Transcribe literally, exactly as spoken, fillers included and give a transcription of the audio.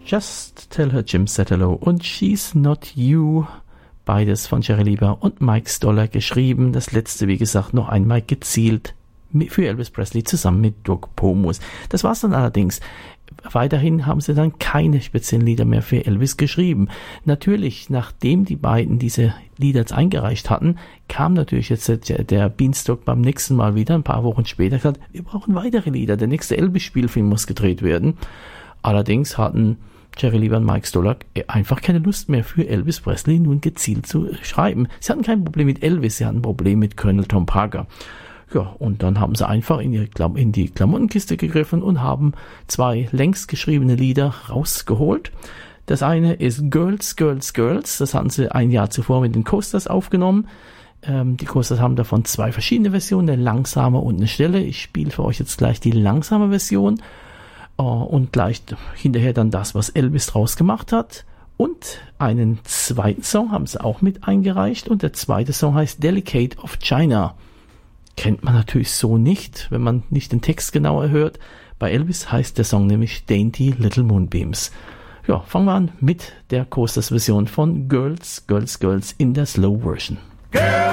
Just Tell Her Jim Said Hello und She's Not You, beides von Jerry Lieber und Mike Stoller geschrieben. Das letzte, wie gesagt, noch einmal gezielt für Elvis Presley zusammen mit Doug Pomus. Das war's dann allerdings. Weiterhin haben sie dann keine speziellen Lieder mehr für Elvis geschrieben. Natürlich, nachdem die beiden diese Lieder jetzt eingereicht hatten, kam natürlich jetzt der, der Beanstalk beim nächsten Mal wieder, ein paar Wochen später, gesagt, wir brauchen weitere Lieder, der nächste Elvis-Spielfilm muss gedreht werden. Allerdings hatten Jerry Lieber und Mike Stoller einfach keine Lust mehr für Elvis Presley nun gezielt zu schreiben. Sie hatten kein Problem mit Elvis, sie hatten ein Problem mit Colonel Tom Parker. Ja, und dann haben sie einfach in, ihre Klam- in die Klamottenkiste gegriffen und haben zwei längst geschriebene Lieder rausgeholt. Das eine ist Girls, Girls, Girls. Das hatten sie ein Jahr zuvor mit den Coasters aufgenommen. Ähm, die Coasters haben davon zwei verschiedene Versionen, eine langsame und eine schnelle. Ich spiele für euch jetzt gleich die langsame Version äh, und gleich hinterher dann das, was Elvis draus gemacht hat. Und einen zweiten Song haben sie auch mit eingereicht und der zweite Song heißt Delicate of China. Kennt man natürlich so nicht, wenn man nicht den Text genauer hört. Bei Elvis heißt der Song nämlich Dainty Little Moonbeams. Ja, fangen wir an mit der Coasters-Version von Girls, Girls, Girls in der Slow Version. Girls!